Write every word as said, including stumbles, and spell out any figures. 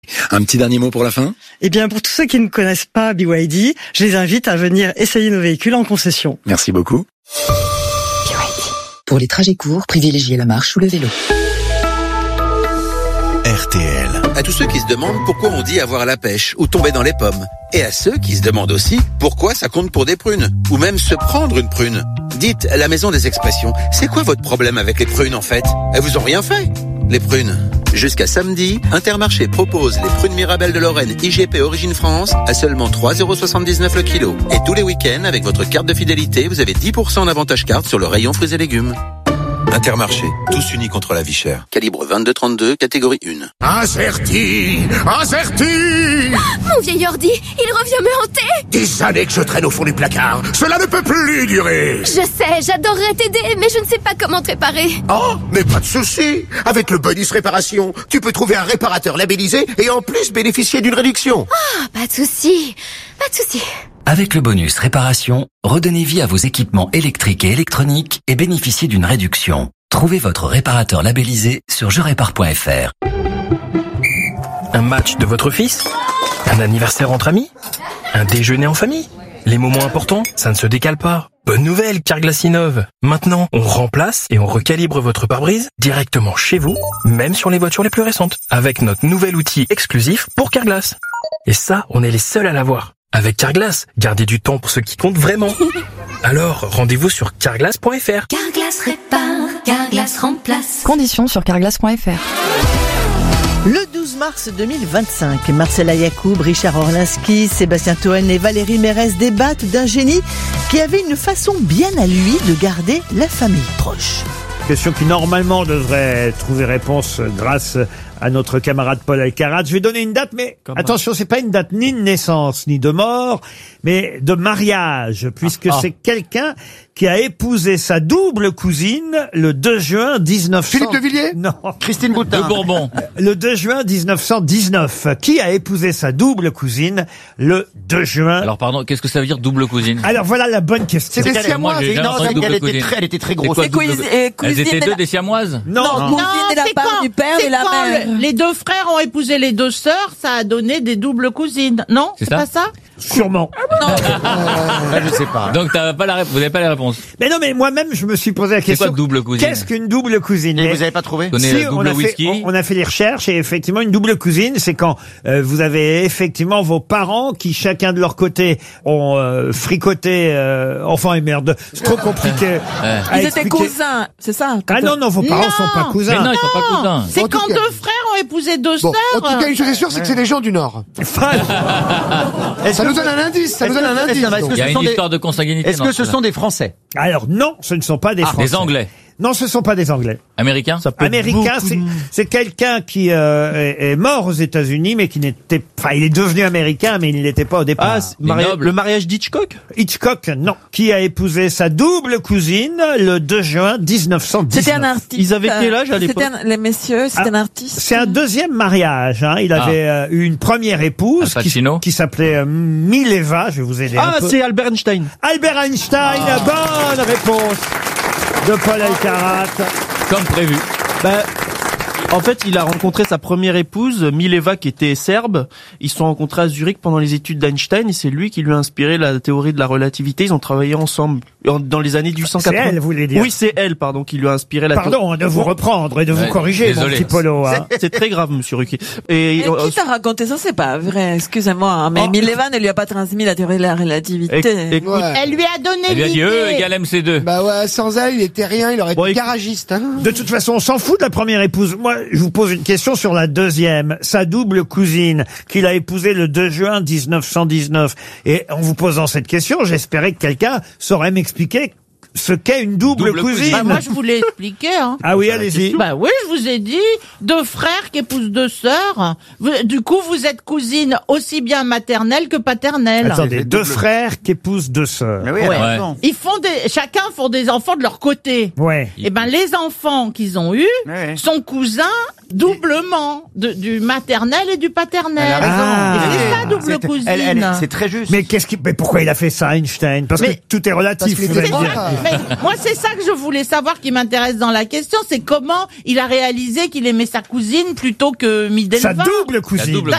Un petit dernier mot pour la fin ? Eh bien, pour tous ceux qui ne connaissent pas B Y D, je les invite à venir essayer nos véhicules en concession. Merci beaucoup. B Y D. Pour les trajets courts, privilégiez la marche ou le vélo. R T L. À tous ceux qui se demandent pourquoi on dit avoir la pêche ou tomber dans les pommes. Et à ceux qui se demandent aussi pourquoi ça compte pour des prunes. Ou même se prendre une prune. Dites, la maison des expressions, c'est quoi votre problème avec les prunes en fait ? Elles vous ont rien fait ? Les prunes. Jusqu'à samedi, Intermarché propose les prunes Mirabelle de Lorraine I G P Origine France à seulement trois euros soixante-dix-neuf le kilo. Et tous les week-ends, avec votre carte de fidélité, vous avez dix pour cent d'avantage carte sur le rayon fruits et légumes. Intermarché, tous unis contre la vie chère. Calibre vingt-deux trente-deux, catégorie un. Incerti, incerti. Mon vieil ordi, il revient me hanter. Des années que je traîne au fond du placard. Cela ne peut plus durer. Je sais, j'adorerais t'aider, mais je ne sais pas comment te réparer. Oh, mais pas de souci. Avec le bonus réparation, tu peux trouver un réparateur labellisé et en plus bénéficier d'une réduction. Ah, pas de souci, pas de souci. Avec le bonus réparation, redonnez vie à vos équipements électriques et électroniques et bénéficiez d'une réduction. Trouvez votre réparateur labellisé sur je répare point f r. Un match de votre fils ? Un anniversaire entre amis ? Un déjeuner en famille ? Les moments importants, ça ne se décale pas. Bonne nouvelle, Carglass innove. Maintenant, on remplace et on recalibre votre pare-brise directement chez vous, même sur les voitures les plus récentes, avec notre nouvel outil exclusif pour Carglass. Et ça, on est les seuls à l'avoir. Avec Carglass, gardez du temps pour ce qui compte vraiment. Alors, rendez-vous sur carglass point f r. Carglass répare, Carglass remplace. Conditions sur carglass point f r. Le douze mars deux mille vingt-cinq, Marcella Yacoub, Richard Orlinski, Sébastien Toen et Valérie Mérès débattent d'un génie qui avait une façon bien à lui de garder la famille proche. Question qui normalement devrait trouver réponse grâce à notre camarade Paul Alcarat. Je vais donner une date, mais Comment attention, c'est pas une date ni de naissance ni de mort, mais de mariage, puisque ah, ah. c'est quelqu'un qui a épousé sa double cousine le deux juin dix-neuf cents. Philippe de Villiers ? Non. Christine Boutin. De Bourbon. Le deux juin dix-neuf cent dix-neuf. Qui a épousé sa double cousine le deux juin ? Alors pardon, qu'est-ce que ça veut dire double cousine ? Alors voilà la bonne question. C'est des siamoises. Non, elle était très, elle était très grosse. Quoi, double... Elles étaient deux des siamoises ? Non. Non, Non, cousine de la part quand, du père et la mère. Le, les deux frères ont épousé les deux sœurs, ça a donné des doubles cousines. Non, c'est, c'est pas ça ? Sûrement. Non. euh, je sais pas. Donc t'as pas la ré... vous n'avez pas la réponse. Mais non, mais moi-même je me suis posé la question. C'est quoi double cousine ? Qu'est-ce qu'une double cousine ? Et vous avez pas trouvé ? Si, si, on, a fait, on, on a fait les recherches et effectivement une double cousine, c'est quand euh, vous avez effectivement vos parents qui chacun de leur côté ont euh, fricoté euh, enfant et merde. C'est trop compliqué. Ouais. Ils étaient cousins, c'est ça ? Ah non non, vos parents non sont pas cousins. Mais non, ils sont pas cousins. C'est quand cas... deux frères ont épousé deux bon, sœurs. En tout cas, une chose est sûre, c'est que c'est des gens du Nord. Ça nous donne un indice. Ça nous donne un indice. Il y a une histoire de consanguinité. Est-ce que ce sont des Français ? Alors non, ce ne sont pas des ah, Français. Des Anglais. Non, ce sont pas des Anglais. Américains. Américain, c'est, c'est quelqu'un qui euh, est, est mort aux États-Unis, mais qui n'était, enfin, il est devenu américain, mais il ne l'était pas au départ. Ah, mari- le mariage d'Hitchcock ? Hitchcock, non. Qui a épousé sa double cousine le deux juin dix-neuf cent dix-neuf. C'était un artiste. Ils avaient quel âge à l'époque ? C'était un, les messieurs, c'était ah, un artiste. C'est un deuxième mariage. Hein. Il avait ah. euh, eu une première épouse qui, qui s'appelait euh, Mileva. Je vais vous aider ah, un peu. Ah, c'est Albert Einstein. Albert Einstein, ah. bonne réponse de Paul Alcarat. Comme prévu. Bah, en fait, il a rencontré sa première épouse, Mileva, qui était serbe. Ils se sont rencontrés à Zurich pendant les études d'Einstein et c'est lui qui lui a inspiré la théorie de la relativité. Ils ont travaillé ensemble dans les années mille huit cent quatre-vingts. C'est elle, vous voulez dire ? Oui, c'est elle, pardon, qui lui a inspiré la théorie. Pardon de vous reprendre et de vous ouais, corriger, désolé. Mon petit Polo. Hein. C'est, c'est très grave, monsieur Ruquier. Et, et qui t'a raconté ça ? C'est pas vrai, excusez-moi. Mais oh. Mileva ne lui a pas transmis la théorie de la relativité. Et, et, ouais. Elle lui a donné Elle lui a dit E égale M C deux. Bah ouais, sans elle, il était rien, il aurait été bon, garagiste. Hein. De toute façon, on s'en fout de la première épouse. Moi, je vous pose une question sur la deuxième, sa double cousine qu'il a épousée le deux juin dix-neuf cent dix-neuf. Et en vous posant cette question, j'espérais que quelqu'un saurait m'expliquer ce qu'est une double, double cousine. cousine. Bah moi je vous l'ai expliqué. Hein. Ah oui, allez-y. Bah oui, je vous ai dit deux frères qui épousent deux sœurs. Du coup, vous êtes cousine aussi bien maternelle que paternelle. Attendez, deux frères qui épousent deux sœurs. Oui, ouais. Ouais. Ils font des, chacun font des enfants de leur côté. Ouais. Et ben les enfants qu'ils ont eus ouais. sont cousins doublement de, du maternel et du paternel. Elle a raison. Ah, et c'est ça double c'est, cousine. Elle, elle, c'est très juste. Mais qu'est-ce qui, mais pourquoi il a fait ça, Einstein ? Parce mais, que tout est relatif. Parce vous allez dire. Mais moi, c'est ça que je voulais savoir, qui m'intéresse dans la question, c'est comment il a réalisé qu'il aimait sa cousine plutôt que Midelva. Sa double cousine. La double